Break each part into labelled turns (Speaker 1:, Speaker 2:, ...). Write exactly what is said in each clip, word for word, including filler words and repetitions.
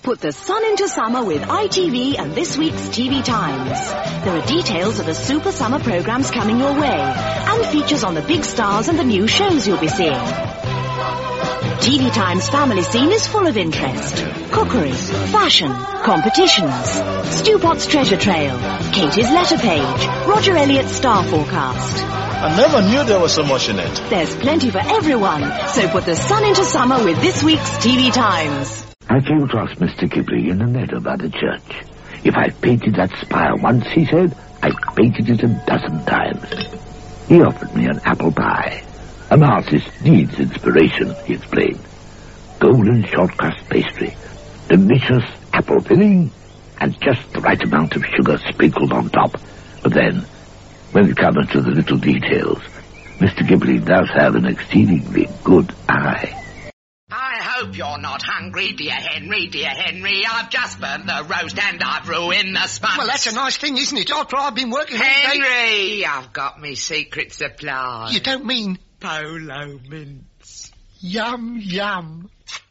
Speaker 1: Put the sun into summer with I T V and this week's T V Times. There are details of the super summer programs coming your way and features on the big stars and the new shows you'll be seeing. T V Times family scene is full of interest. Cookery, fashion, competitions, Stu Pot's treasure trail, Katie's letter page, Roger Elliott's star forecast.
Speaker 2: I never knew there was so much in it.
Speaker 1: There's plenty for everyone, so put the sun into summer with this week's T V Times.
Speaker 3: I came across Mister Kipling in the meadow by the church. If I painted that spire once, he said, I painted it a dozen times. He offered me an apple pie. An artist needs inspiration, he explained. Golden short crust pastry, delicious apple filling, and just the right amount of sugar sprinkled on top. But then, when it comes to the little details, Mister Kipling does have an exceedingly good eye.
Speaker 4: I hope you're not hungry, dear Henry, dear Henry. I've just burnt the roast and I've ruined the sponge.
Speaker 5: Well, that's a nice thing, isn't it? After I've been working all day...
Speaker 4: Henry, I've got me secret supply.
Speaker 5: You don't mean...
Speaker 4: Polo mints.
Speaker 5: Yum, yum.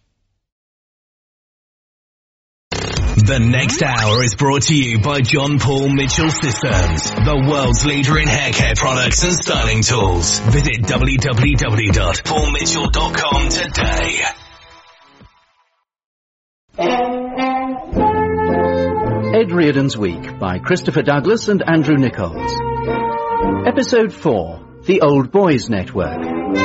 Speaker 6: The next hour is brought to you by John Paul Mitchell Systems, the world's leader in hair care products and styling tools. Visit w w w dot paul mitchell dot com today.
Speaker 7: Ed Reardon's Week by Christopher Douglas and Andrew Nichols. Episode four, The Old Boys Network.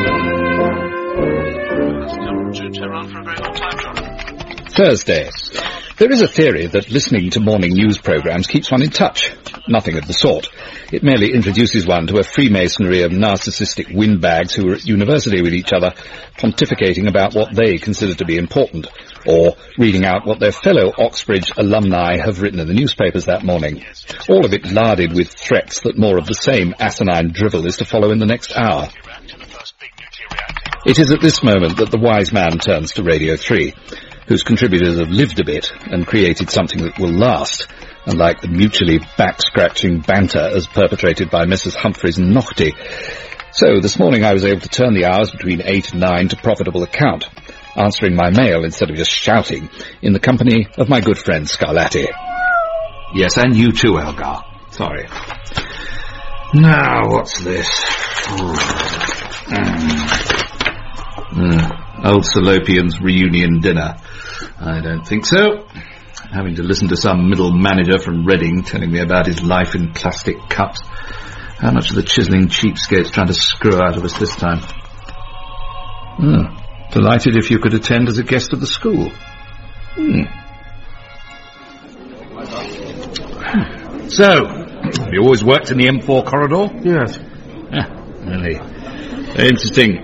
Speaker 8: Thursday. There is a theory that listening to morning news programmes keeps one in touch. Nothing of the sort. It merely introduces one to a Freemasonry of narcissistic windbags who are at university with each other, pontificating about what they consider to be important, or reading out what their fellow Oxbridge alumni have written in the newspapers that morning. All of it larded with threats that more of the same asinine drivel is to follow in the next hour. It is at this moment that the wise man turns to Radio three, whose contributors have lived a bit and created something that will last, unlike the mutually back-scratching banter as perpetrated by Missus Humphreys and Naughty. So this morning I was able to turn the hours between eight and nine to profitable account, answering my mail instead of just shouting, in the company of my good friend Scarlatti.
Speaker 9: Yes, and you too, Elgar. Sorry. Now, what's this? Mm. Mm. Old Salopian's reunion dinner. I don't think so. Having to listen to some middle manager from Reading telling me about his life in plastic cups. How much of the chiselling cheapskate's trying to screw out of us this time? Hmm. Delighted if you could attend as a guest of the school. Hmm. So, have you always worked in the M four corridor?
Speaker 10: Yes.
Speaker 9: Yeah, really. Very interesting.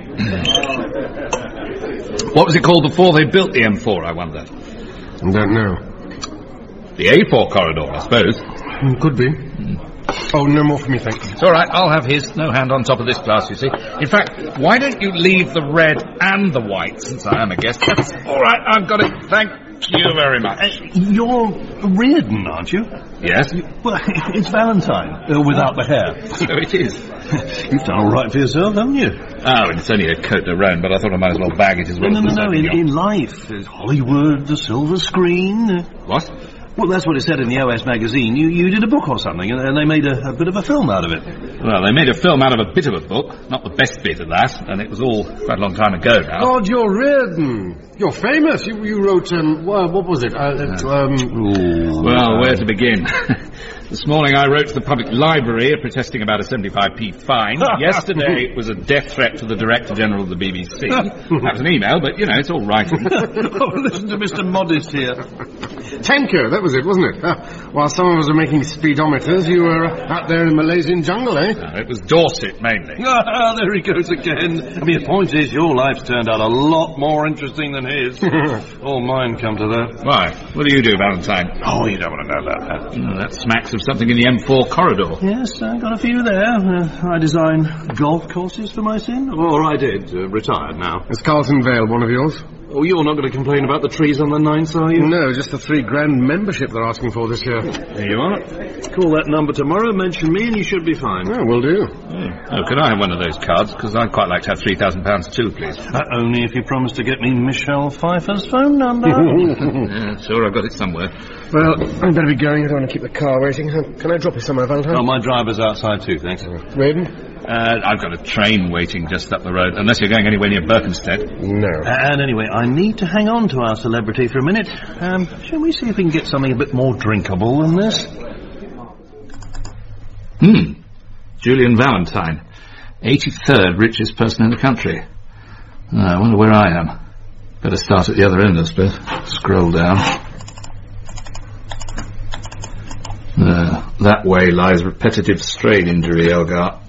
Speaker 9: What was it called before they built the M four, I wonder?
Speaker 10: I don't know.
Speaker 9: The A four corridor, I suppose.
Speaker 10: Mm, could be. Mm. Oh, no more for me, thank you.
Speaker 9: It's all right, I'll have his. No hand on top of this glass, you see. In fact, why don't you leave the red and the white, since I am a guest? That's all right, I've got it. Thank you very much.
Speaker 11: Uh, you're Reardon, aren't you?
Speaker 9: Yes.
Speaker 11: Well, it's Valentine, uh, without the hair.
Speaker 9: So it is.
Speaker 11: You've done all right for yourself, haven't you?
Speaker 9: Oh, and it's only a coat de round, but I thought I might as well bag it as well.
Speaker 11: No, no,
Speaker 9: as
Speaker 11: no, no. In, in life, there's Hollywood, the silver screen. Uh,
Speaker 9: what?
Speaker 11: Well, that's what it said in the O S magazine. You you did a book or something, and, and they made a, a bit of a film out of it.
Speaker 9: Well, they made a film out of a bit of a book, not the best bit of that, and it was all quite a long time ago now.
Speaker 10: God, you're Reardon. You're famous. You, you wrote, um, well, what was it? Uh, it um,
Speaker 9: Ooh, well, where to begin? This morning I wrote to the public library protesting about a seventy-five p fine. Yesterday it was a death threat to the Director General of the B B C. That was an email, but, you know, it's all writing.
Speaker 11: Oh, listen to Mister Modest here.
Speaker 10: Tenko, that was it, wasn't it? Uh, while some of us were making speedometers, you were uh, out there in the Malaysian jungle, eh?
Speaker 9: No, it was Dorset, mainly.
Speaker 11: Ah, there he goes again. I mean, the point is, your life's turned out a lot more interesting than his. All mine come to that.
Speaker 9: Why? What do you do, Valentine?
Speaker 11: Oh, you don't want to know about that.
Speaker 9: Oh, that smacks of something in the M four corridor.
Speaker 11: Yes, I got a few there. Uh, I design golf courses for my sin. Or I did. Uh, retired now.
Speaker 10: Is Carlton Vale one of yours?
Speaker 11: Oh, you're not going to complain about the trees on the ninth, are you?
Speaker 10: No, just the three grand membership they're asking for this year.
Speaker 11: There you are. Call that number tomorrow, mention me, and you should be fine.
Speaker 10: Oh, will do.
Speaker 9: Oh, could I have one of those cards? Because I'd quite like to have three thousand pounds too, please.
Speaker 11: Uh, only if you promise to get me Michelle Pfeiffer's phone number.
Speaker 9: Yeah, sure, I've got it somewhere.
Speaker 10: Well, I'd better be going. I don't want to keep the car waiting. Can I drop you somewhere, Valentine?
Speaker 11: Oh, my driver's outside too, thanks.
Speaker 10: Raiden?
Speaker 9: Uh, I've got a train waiting just up the road, unless you're going anywhere near Berkhamsted.
Speaker 10: No.
Speaker 11: Uh, and anyway, I need to hang on to our celebrity for a minute. Um, shall we see if we can get something a bit more drinkable than this?
Speaker 9: Hmm. Julian Valentine. eighty-third richest person in the country. Uh, I wonder where I am. Better start at the other end, I suppose. Scroll down. Uh, that way lies repetitive strain injury, Elgar.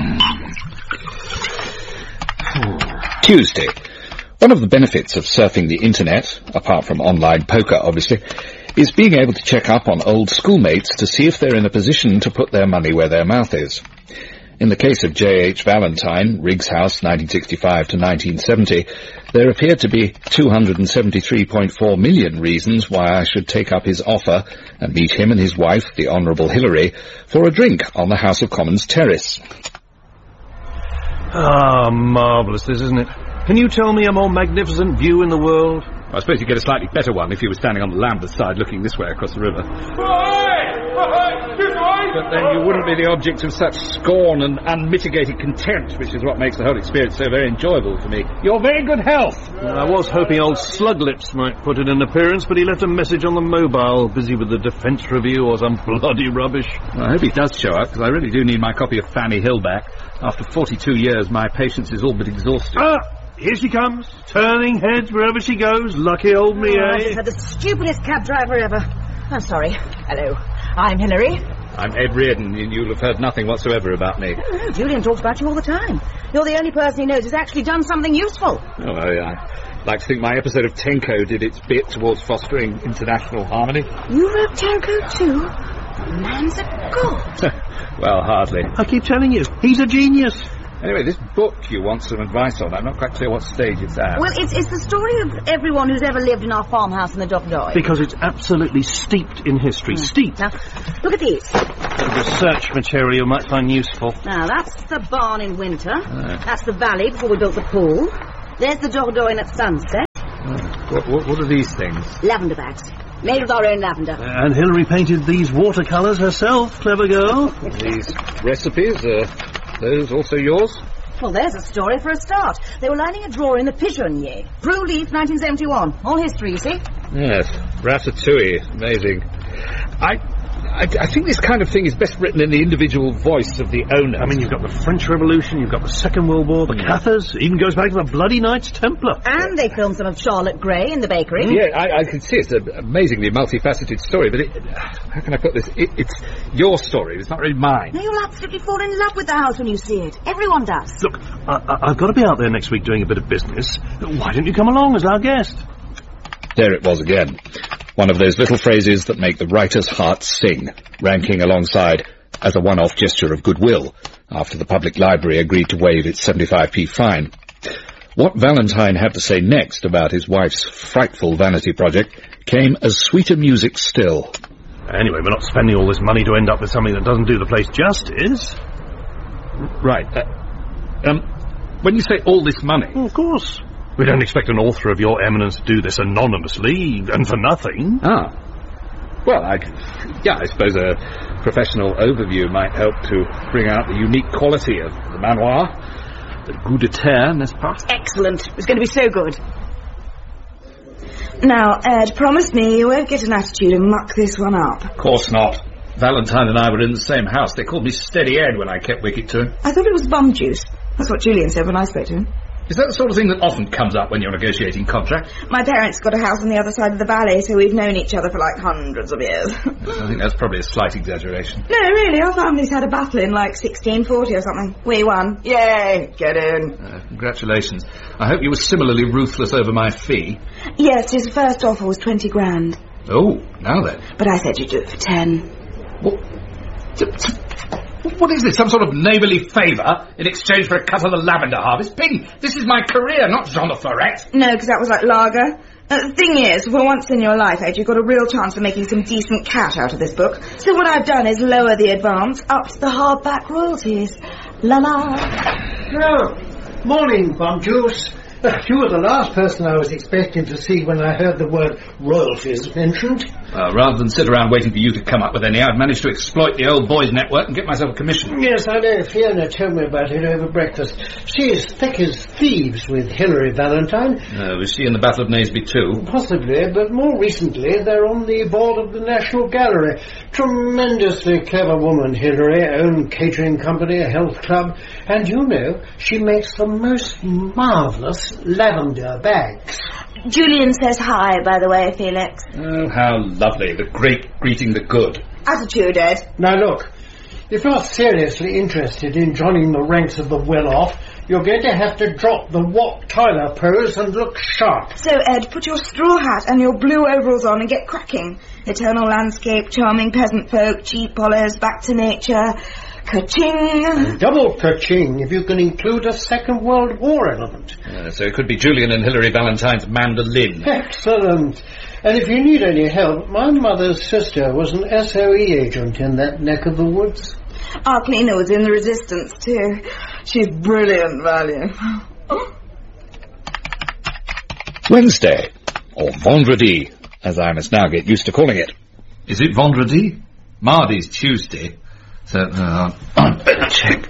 Speaker 8: Tuesday. One of the benefits of surfing the internet, apart from online poker obviously, is being able to check up on old schoolmates to see if they're in a position to put their money where their mouth is. In the case of J H Valentine, Riggs House, nineteen sixty-five to nineteen seventy, there appeared to be two hundred seventy-three point four million reasons why I should take up his offer and meet him and his wife, the Honourable Hillary, for a drink on the House of Commons terrace.
Speaker 11: Ah, marvellous this, isn't it? Can you tell me a more magnificent view in the world?
Speaker 8: I suppose you get a slightly better one if you were standing on the Lambeth side looking this way across the river. But then you wouldn't be the object of such scorn and unmitigated contempt, which is what makes the whole experience so very enjoyable for me. Your very good health!
Speaker 11: I was hoping old Sluglips might put in an appearance, but he left a message on the mobile, busy with the defence review or some bloody rubbish.
Speaker 8: Well, I hope he does show up, because I really do need my copy of Fanny Hill back. After forty-two years, my patience is all but exhausted.
Speaker 11: Ah! Here she comes, turning heads wherever she goes. Lucky old me,
Speaker 1: oh,
Speaker 11: eh?
Speaker 1: I've just had the stupidest cab driver ever. I'm sorry. Hello. I'm Hillary.
Speaker 8: I'm Ed Reardon, and you'll have heard nothing whatsoever about me.
Speaker 1: Oh, no, Julian talks about you all the time. You're the only person he knows who's actually done something useful.
Speaker 8: Oh, I, I'd like to think my episode of Tenko did its bit towards fostering international harmony.
Speaker 1: You wrote Tenko too? The man's a god.
Speaker 8: Well, hardly.
Speaker 11: I keep telling you, he's a genius.
Speaker 8: Anyway, this book you want some advice on, I'm not quite clear what stage it's at.
Speaker 1: Well, it's, it's the story of everyone who's ever lived in our farmhouse in the Dockdoy.
Speaker 11: Because it's absolutely steeped in history. Mm. Steeped.
Speaker 1: Now, look at these.
Speaker 11: The research material you might find useful.
Speaker 1: Now, that's the barn in winter. Uh. That's the valley before we built the pool. There's the Dockdoy at sunset.
Speaker 8: Uh, what, what, what are these things?
Speaker 1: Lavender bags. Made with our own lavender.
Speaker 11: Uh, and Hillary painted these watercolours herself. Clever girl.
Speaker 8: These recipes, uh... those also yours?
Speaker 1: Well, there's a story for a start. They were lining a drawer in the pigeonnier. Brew Leaf, nineteen seventy-one. All history, you see.
Speaker 8: Yes, ratatouille. Amazing. I, I, I think this kind of thing is best written in the individual voice of the owner.
Speaker 11: I mean, you've got the French Revolution, you've got the Second World War, the Cathars, even goes back to the bloody Knights Templar.
Speaker 1: And they filmed some of Charlotte Gray in the bakery.
Speaker 8: Yeah, I, I can see it's an amazingly multifaceted story, but it, how can I put this? It, it's your story, it's not really mine.
Speaker 1: No, you'll absolutely fall in love with the house when you see it. Everyone does.
Speaker 11: Look, I, I, I've got to be out there next week doing a bit of business. Why don't you come along as our guest?
Speaker 8: There it was again. One of those little phrases that make the writer's heart sing, ranking alongside as a one-off gesture of goodwill after the public library agreed to waive its seventy-five p fine. What Valentine had to say next about his wife's frightful vanity project came as sweeter music still.
Speaker 11: Anyway, we're not spending all this money to end up with something that doesn't do the place justice.
Speaker 8: Right. Uh, um, when you say all this money...
Speaker 11: Well, of course. We don't expect an author of your eminence to do this anonymously and for nothing.
Speaker 8: Ah. Well, I, yeah, I suppose a professional overview might help to bring out the unique quality of the manoir, the goût de terre, n'est-ce pas?
Speaker 1: Excellent. It's going to be so good. Now, Ed, promise me you won't get an attitude and muck this one up.
Speaker 8: Of course not. Valentine and I were in the same house. They called me Steady Ed when I kept wicket to him.
Speaker 1: I thought it was bum juice. That's what Julian said when I spoke to him.
Speaker 8: Is that the sort of thing that often comes up when you're negotiating contract?
Speaker 1: My parents got a house on the other side of the valley, so we've known each other for like hundreds of years.
Speaker 8: I think that's probably a slight exaggeration.
Speaker 1: No, really, our family's had a battle in like sixteen forty or something. We won. Yay, get in.
Speaker 8: Uh, congratulations. I hope you were similarly ruthless over my fee.
Speaker 1: Yes, his first offer was twenty grand.
Speaker 8: Oh, now then.
Speaker 1: But I said you'd do it for ten.
Speaker 8: What? What is this, some sort of neighbourly favour in exchange for a cut of the lavender harvest? Ping, this is my career, not Jean de Florette.
Speaker 12: No, because that was like lager. Uh, the thing is, for once in your life, Ed, you've got a real chance of making some decent cash out of this book. So what I've done is lower the advance, up to the hardback royalties. La la.
Speaker 13: Oh, morning, Bonjuice. Uh, you were the last person I was expecting to see when I heard the word royalties mentioned.
Speaker 8: Uh, rather than sit around waiting for you to come up with any, I've managed to exploit the old boys' network and get myself a commission.
Speaker 13: Yes, I know. Fiona told me about it over breakfast. She is thick as thieves with Hilary Valentine.
Speaker 8: Uh, was she in the Battle of Naseby too?
Speaker 13: Possibly, but more recently they're on the board of the National Gallery. Tremendously clever woman, Hilary. Own catering company, a health club. And you know, she makes the most marvellous lavender bags.
Speaker 12: Julian says hi, by the way, Felix.
Speaker 8: Oh, how lovely. The great greeting the good.
Speaker 12: Attitude, Ed.
Speaker 13: Now look, if you're seriously interested in joining the ranks of the well-off, you're going to have to drop the Wat Tyler pose and look sharp.
Speaker 12: So, Ed, put your straw hat and your blue overalls on and get cracking. Eternal landscape, charming peasant folk, cheap polish, back to nature. Ka-ching!
Speaker 13: Double ka-ching, if you can include a Second World War element.
Speaker 8: Uh, so it could be Julian and Hilary Valentine's mandolin.
Speaker 13: Excellent. And if you need any help, my mother's sister was an S O E agent in that neck of the woods.
Speaker 12: Our cleaner was in the Resistance, too. She's brilliant value.
Speaker 8: Wednesday, or Vendredi, as I must now get used to calling it.
Speaker 9: Is it Vendredi? Mardi's Tuesday. So, uh, I'd better check.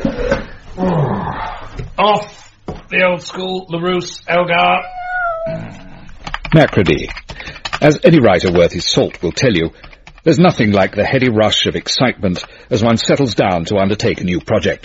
Speaker 8: Off the old school, LaRousse, Elgar. Mercredi. As any writer worth his salt will tell you, there's nothing like the heady rush of excitement as one settles down to undertake a new project.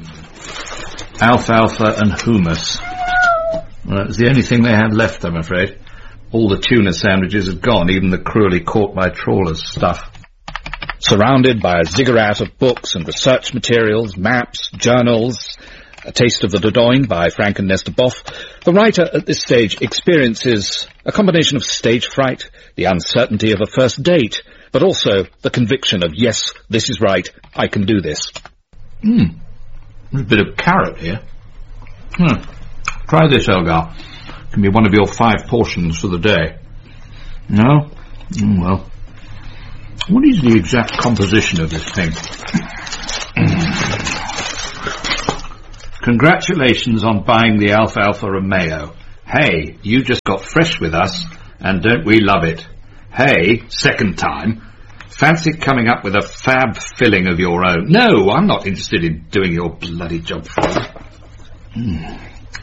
Speaker 9: Alfalfa and hummus. Well, it's the only thing they had left, I'm afraid. All the tuna sandwiches had gone, even the cruelly caught by trawlers stuff.
Speaker 8: Surrounded by a ziggurat of books and research materials, maps, journals, A Taste of the Dordogne by Frank and Nestor Boff, the writer at this stage experiences a combination of stage fright, the uncertainty of a first date, but also the conviction of, yes, this is right, I can do this.
Speaker 9: Hmm. There's a bit of carrot here. Hmm. Try this, Elgar. Can be one of your five portions for the day. No? Mm, well. What is the exact composition of this thing? Congratulations on buying the alfalfa and mayo. Hey, you just got fresh with us, and don't we love it? Hey, second time. Fancy coming up with a fab filling of your own. No, I'm not interested in doing your bloody job for you. Mm.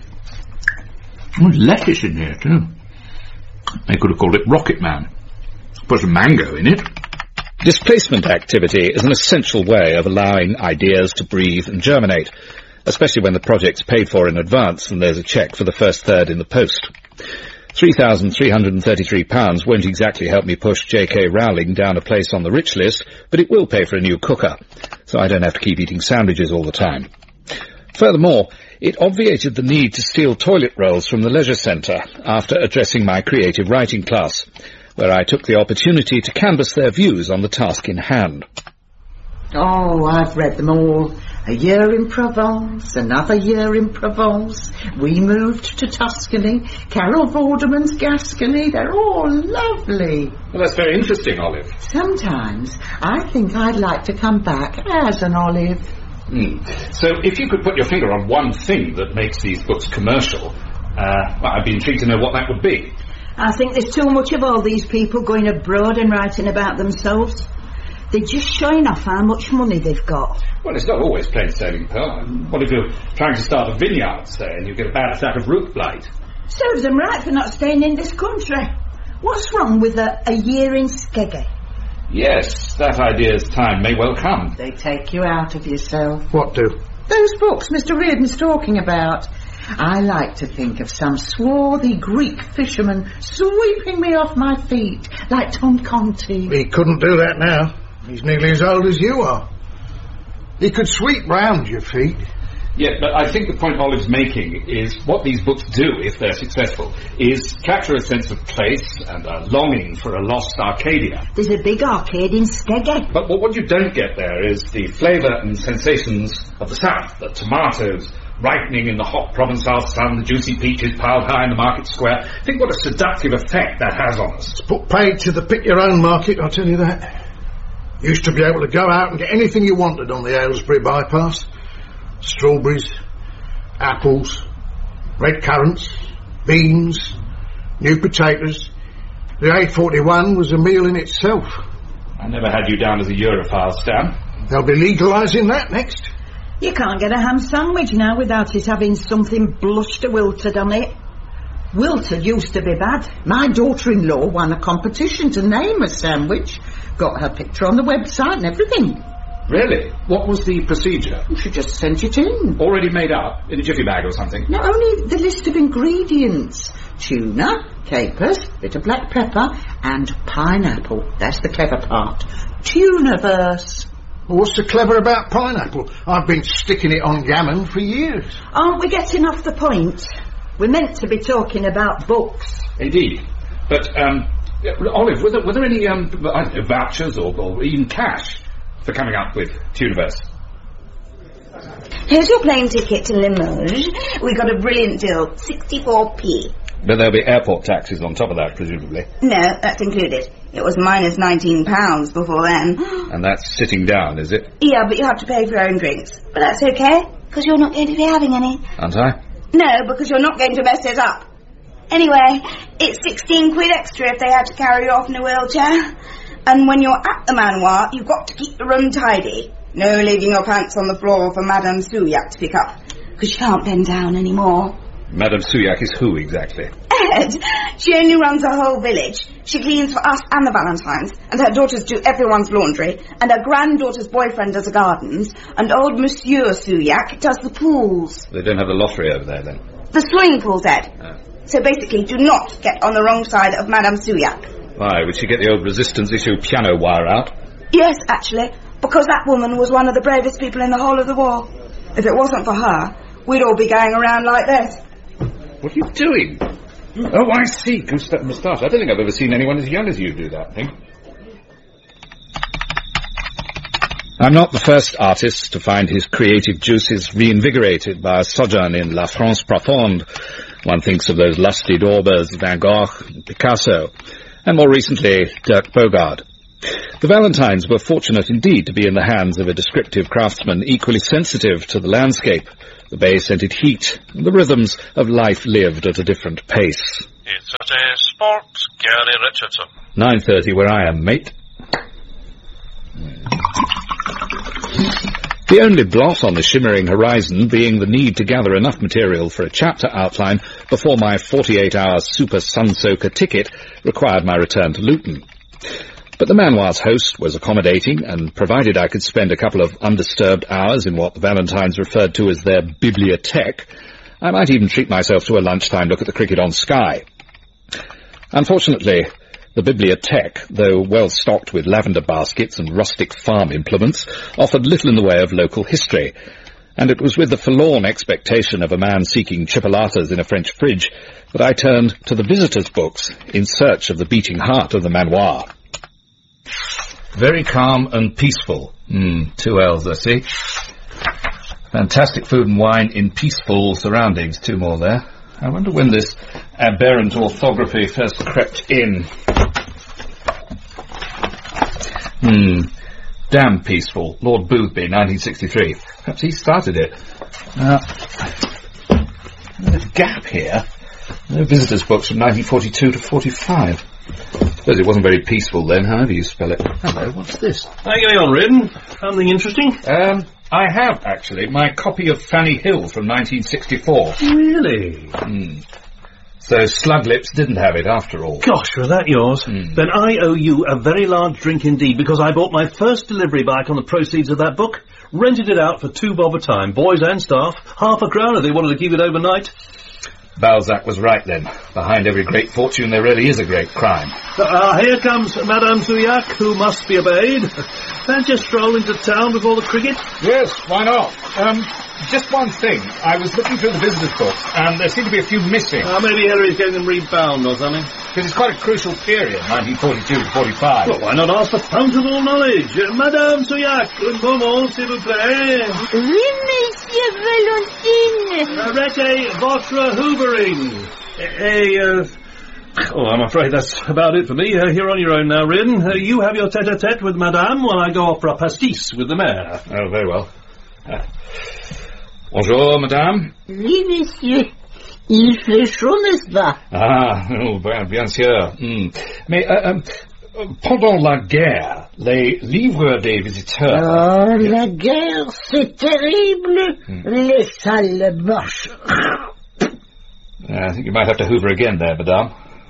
Speaker 9: There's lettuce in here, too. They could have called it Rocket Man. Put some mango in it.
Speaker 8: Displacement activity is an essential way of allowing ideas to breathe and germinate, especially when the project's paid for in advance and there's a cheque for the first third in the post. three thousand three hundred thirty-three pounds won't exactly help me push J K Rowling down a place on the rich list, but it will pay for a new cooker, so I don't have to keep eating sandwiches all the time. Furthermore, it obviated the need to steal toilet rolls from the leisure centre after addressing my creative writing class, where I took the opportunity to canvass their views on the task in hand.
Speaker 14: Oh, I've read them all. A year in Provence, another year in Provence. We moved to Tuscany. Carol Vorderman's Gascony. They're all lovely.
Speaker 8: Well, that's very interesting, Olive.
Speaker 14: Sometimes I think I'd like to come back as an Olive.
Speaker 8: Mm. So if you could put your finger on one thing that makes these books commercial, uh, well, I'd be intrigued to know what that would be.
Speaker 14: I think there's too much of all these people going abroad and writing about themselves. They're just showing off how much money they've got.
Speaker 8: Well, it's not always plain sailing, Pearl. What if you're trying to start a vineyard, say, and you get a bad attack of root blight?
Speaker 14: Serves them right for not staying in this country. What's wrong with a, a year in Skeggy?
Speaker 8: Yes, that idea's time may well come.
Speaker 14: They take you out of yourself.
Speaker 10: What do?
Speaker 14: Those books Mister Reardon's talking about. I like to think of some swarthy Greek fisherman sweeping me off my feet, like Tom Conti.
Speaker 10: He couldn't do that now. He's nearly as old as you are. He could sweep round your feet.
Speaker 8: Yeah, but I think the point Olive's making is what these books do, if they're successful, is capture a sense of place and a longing for a lost Arcadia.
Speaker 14: There's a big arcade in Skeggy.
Speaker 8: But what you don't get there is the flavour and sensations of the South. The tomatoes ripening in the hot Provençal sun, the juicy peaches piled high in the market square. Think what a seductive effect that has on us.
Speaker 5: It's put paid to the pick-your-own market, I'll tell you that. Used to be able to go out and get anything you wanted on the Aylesbury bypass. Strawberries, apples, red currants, beans, new potatoes. The A forty-one was a meal in itself.
Speaker 8: I never had you down as a Europhile, Stan.
Speaker 5: They'll be legalising that next.
Speaker 14: You can't get a ham sandwich now without it having something blushed or wilted on it. Wilted used to be bad. My daughter-in-law won a competition to name a sandwich. Got her picture on the website and everything.
Speaker 8: Really? What was the procedure?
Speaker 14: She just sent it in.
Speaker 8: Already made up? In a jiffy bag or something?
Speaker 14: Not only the list of ingredients. Tuna, capers, bit of black pepper, and pineapple. That's the clever part. Tuniverse.
Speaker 5: Well, what's so clever about pineapple? I've been sticking it on gammon for years.
Speaker 14: Aren't we getting off the point? We're meant to be talking about books.
Speaker 8: Indeed. But, um, Olive, were there, were there any, um, I don't know, vouchers or, or even cash for coming up with Tuniverse?
Speaker 12: Here's your plane ticket to Limoges. We got a brilliant deal, sixty-four p.
Speaker 8: But there'll be airport taxes on top of that, presumably.
Speaker 12: No, that's included. It was minus nineteen pounds before then.
Speaker 8: And that's sitting down, is it?
Speaker 12: Yeah, but you have to pay for your own drinks. But that's okay, because you're not going to be having any.
Speaker 8: Aren't I?
Speaker 12: No, because you're not going to mess it up. Anyway, it's sixteen quid extra if they had to carry you off in a wheelchair. And when you're at the manoir, you've got to keep the room tidy. No leaving your pants on the floor for Madame Souillac to pick up, because she can't bend down anymore.
Speaker 8: Madame Souillac is who, exactly?
Speaker 12: Ed. She only runs a whole village. She cleans for us and the Valentines, and her daughters do everyone's laundry, and her granddaughter's boyfriend does the gardens, and old Monsieur Souillac does the pools.
Speaker 8: They don't have the lottery over there, then?
Speaker 12: The swimming pool's Ed.
Speaker 8: Oh.
Speaker 12: So basically, do not get on the wrong side of Madame Souillac.
Speaker 8: Why, would she get the old Resistance issue piano wire out?
Speaker 12: Yes, actually, because that woman was one of the bravest people in the whole of the war. If it wasn't for her, we'd all be going around like this.
Speaker 8: What are you doing? Oh, I see, goose that moustache. I don't think I've ever seen anyone as young as you do that thing. I'm not the first artist to find his creative juices reinvigorated by a sojourn in La France Profonde. One thinks of those lusty daubers, Van Gogh, Picasso, and more recently, Dirk Bogarde. The Valentines were fortunate indeed to be in the hands of a descriptive craftsman equally sensitive to the landscape, the bay-scented heat, and the rhythms of life lived at a different pace.
Speaker 15: It's a sport, Gary Richardson.
Speaker 8: nine thirty where I am, mate. The only blot on the shimmering horizon being the need to gather enough material for a chapter outline before my forty-eight hour Super Sunsoaker ticket required my return to Luton. But the Manoir's host was accommodating, and provided I could spend a couple of undisturbed hours in what the Valentines referred to as their bibliothèque, I might even treat myself to a lunchtime look at the cricket on Sky. Unfortunately, the bibliothèque, though well stocked with lavender baskets and rustic farm implements, offered little in the way of local history, and it was with the forlorn expectation of a man seeking chipolatas in a French fridge that I turned to the visitors' books in search of the beating heart of the manoir. Very calm and peaceful. Mm, two L's, I see. Fantastic food and wine in peaceful surroundings. Two more there. I wonder when this aberrant orthography first crept in. Hmm. Damn peaceful. Lord Boothby, nineteen sixty-three. Perhaps he started it. Now, there's a gap here. No visitors' books from nineteen forty-two to forty-five. Suppose it wasn't very peaceful then, however you spell it. Hello, what's this?
Speaker 11: How are you getting on, Reardon? Something interesting?
Speaker 8: Um, I have, actually. My copy of Fanny Hill from nineteen sixty-four.
Speaker 11: Really?
Speaker 8: Hmm. So Sluglips didn't have it after all.
Speaker 11: Gosh, was that yours?
Speaker 8: Mm.
Speaker 11: Then I owe you a very large drink indeed, because I bought my first delivery bike on the proceeds of that book, rented it out for two bob a time, boys and staff, half a crown if they wanted to keep it overnight.
Speaker 8: Balzac was right then. Behind every great fortune there really is a great crime.
Speaker 11: Ah, uh, here comes Madame Souillac, who must be obeyed. Fancy a stroll into town before the cricket?
Speaker 8: Yes, why not? Um, just one thing. I was looking through the visitors' books, and there seem to be a few missing.
Speaker 11: Uh, maybe Hillary's getting them rebound or something.
Speaker 8: Because it's quite a crucial period, nineteen forty-two to forty-five.
Speaker 11: Well, why not ask for fount of all knowledge? Uh, Madame Souillac, un moment, s'il vous plaît.
Speaker 16: Oui, Monsieur Valentine.
Speaker 11: Arrêtez votre hoovering. Hey, uh... Oh, I'm afraid that's about it for me. Uh, you're on your own now, Riordan. Uh, you have your tete-a-tete with Madame while I go off for a pastis with the mayor.
Speaker 8: Oh, very well. Uh, bonjour, Madame.
Speaker 16: Oui, Monsieur. Il fait chaud, n'est-ce pas?
Speaker 8: Ah, oh, bien, bien sûr. Mm. Mais, euh, euh, pendant la guerre, les livres des visiteurs...
Speaker 16: Oh, la guerre, c'est terrible. Mm. Les sales moches.
Speaker 8: I think you might have to hoover again there, Madame.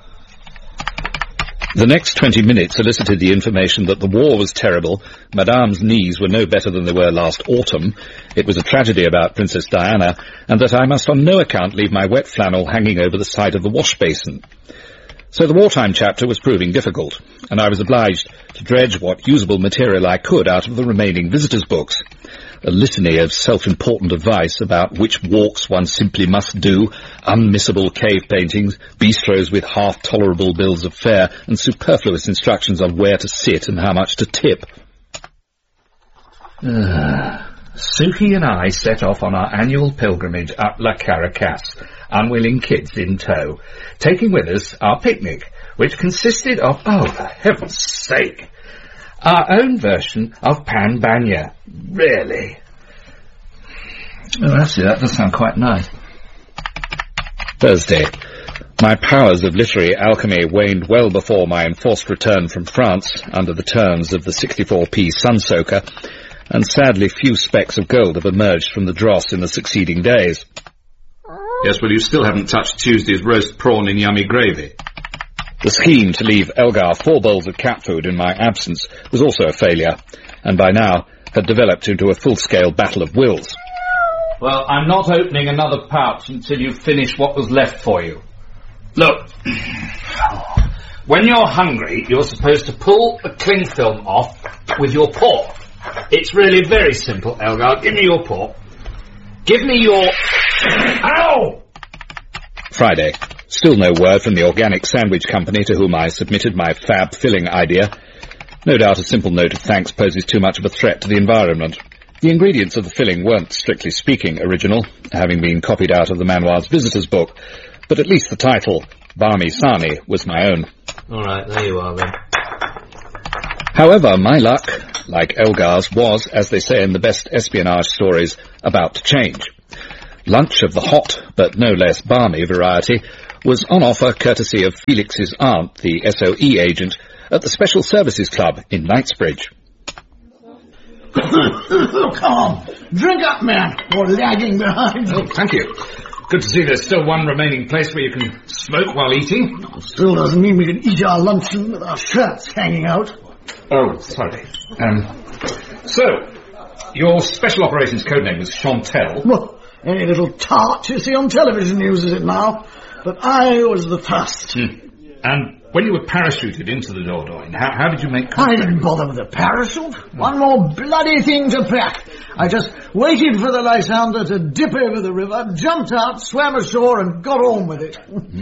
Speaker 8: The next twenty minutes elicited the information that the war was terrible, Madame's knees were no better than they were last autumn, it was a tragedy about Princess Diana, and that I must on no account leave my wet flannel hanging over the side of the wash basin. So the wartime chapter was proving difficult, and I was obliged to dredge what usable material I could out of the remaining visitors' books. A litany of self-important advice about which walks one simply must do, unmissable cave paintings, bistros with half-tolerable bills of fare, and superfluous instructions on where to sit and how much to tip. Uh, Suki and I set off on our annual pilgrimage up La Caracas, unwilling kids in tow, taking with us our picnic, which consisted of, oh, for heaven's sake, our own version of Pan Banya. Really? Oh, actually, that does sound quite nice. Thursday. My powers of literary alchemy waned well before my enforced return from France under the terms of the sixty-four p Sunsoaker, and sadly few specks of gold have emerged from the dross in the succeeding days.
Speaker 9: Yes, well, you still haven't touched Tuesday's roast prawn in yummy gravy.
Speaker 8: The scheme to leave Elgar four bowls of cat food in my absence was also a failure, and by now had developed into a full-scale battle of wills. Well, I'm not opening another pouch until you've finished what was left for you. Look, when you're hungry, you're supposed to pull the cling film off with your paw. It's really very simple, Elgar. Give me your paw. Give me your... Ow! Friday. Still no word from the organic sandwich company to whom I submitted my fab filling idea. No doubt a simple note of thanks poses too much of a threat to the environment. The ingredients of the filling weren't, strictly speaking, original, having been copied out of the Manoir's visitors' book, but at least the title, Barmy Sani, was my own.
Speaker 17: All right, there you are, then.
Speaker 8: However, my luck, like Elgar's, was, as they say in the best espionage stories, about to change. Lunch of the hot, but no less balmy variety, was on offer courtesy of Felix's aunt, the S O E agent, at the Special Services Club in Knightsbridge.
Speaker 5: Come on, drink up, man, or lagging behind.
Speaker 8: Oh, thank you. Good to see there's still one remaining place where you can smoke while eating.
Speaker 5: Still doesn't mean we can eat our luncheon with our shirts hanging out.
Speaker 8: Oh, sorry. Um, so, your Special Operations codename was Chantel.
Speaker 5: Well, any little tart you see on television uses it now, but I was the first.
Speaker 8: Hmm. And when you were parachuted into the Dordogne, how, how did you make contact?
Speaker 5: I didn't bother with a parachute. One more bloody thing to pack. I just waited for the Lysander to dip over the river, jumped out, swam ashore, and got on with it.